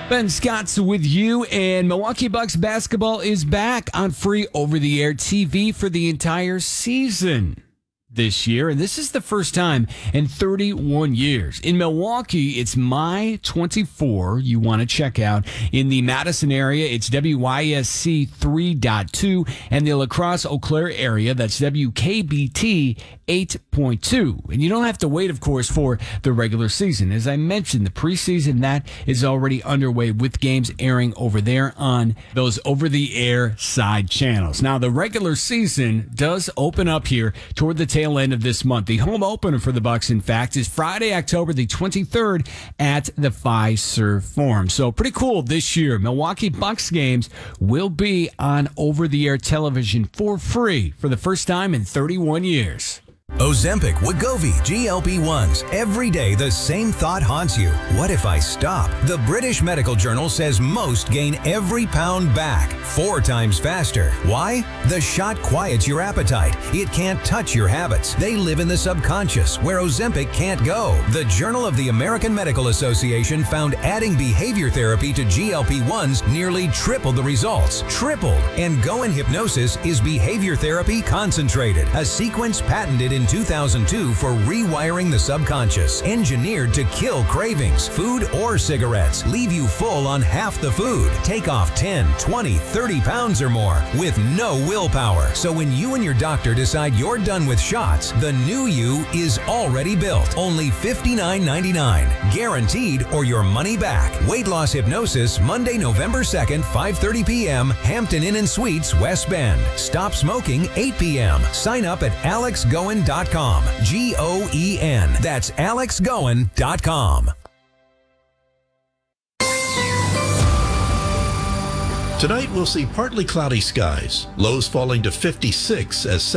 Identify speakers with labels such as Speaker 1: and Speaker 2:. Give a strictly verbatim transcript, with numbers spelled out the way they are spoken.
Speaker 1: Ben Scott's with you, and Milwaukee Bucks basketball is back on free over-the-air T V for the entire season this year, and this is the first time in thirty-one years. In Milwaukee, it's My twenty-four you want to check out. In the Madison area, it's W Y S C three point two, and the La Crosse Eau Claire area, that's W K B T eight point two. And you don't have to wait, of course, for the regular season. As I mentioned, the preseason, that is already underway with games airing over there on those over-the-air side channels. Now, the regular season does open up here toward the tail end of this month. The home opener for the Bucks, in fact, is Friday, October the twenty-third at the Fiserv Forum. So pretty cool this year. Milwaukee Bucks games will be on over-the-air television for free for the first time in thirty-one years.
Speaker 2: Ozempic, Wegovy, G L P ones. Every day the same thought haunts you. What if I stop? The British Medical Journal says most gain every pound back four times faster. Why? The shot quiets your appetite. It can't touch your habits. They live in the subconscious, where Ozempic can't go. The Journal of the American Medical Association found adding behavior therapy to G L P ones nearly tripled the results. Tripled. And Go in Hypnosis is behavior therapy concentrated, a sequence patented in two thousand two for rewiring the subconscious, engineered to kill cravings, food or cigarettes, leave you full on half the food, take off ten, twenty, thirty pounds or more with no willpower. So when you and your doctor decide you're done with shots, the new you is already built. Only fifty-nine ninety-nine, guaranteed or your money back. Weight loss hypnosis, Monday, November second, five thirty p.m., Hampton Inn and Suites, West Bend. Stop smoking, eight p.m. Sign up at alex goen dot com. G O E N. That's alex goen dot com.
Speaker 3: Tonight we'll see partly cloudy skies. Lows falling to fifty-six as